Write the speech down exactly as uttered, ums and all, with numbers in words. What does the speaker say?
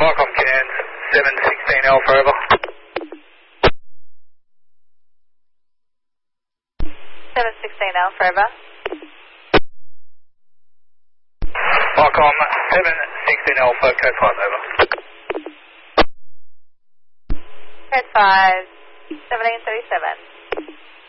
Qualcomm Cairns, seven sixteen Alpha, over. seven sixteen Alpha, over. Qualcomm seven sixteen Alpha, code five, over. Code five, seventeen thirty-seven.